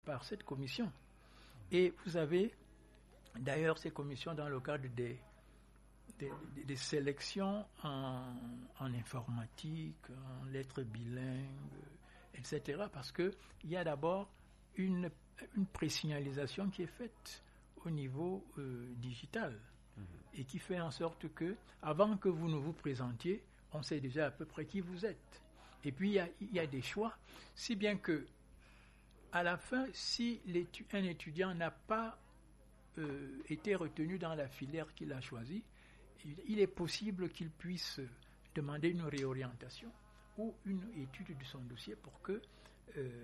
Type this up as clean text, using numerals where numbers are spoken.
par cette commission. Et vous avez d'ailleurs ces commissions dans le cadre des sélections en informatique, en lettres bilingues, etc. Parce qu'il y a d'abord une présignalisation qui est faite au niveau digital et qui fait en sorte que, avant que vous ne vous présentiez, on sait déjà à peu près qui vous êtes. Et puis il y a des choix, si bien que à la fin, si un étudiant n'a pas été retenu dans la filière qu'il a choisie, il est possible qu'il puisse demander une réorientation ou une étude de son dossier pour que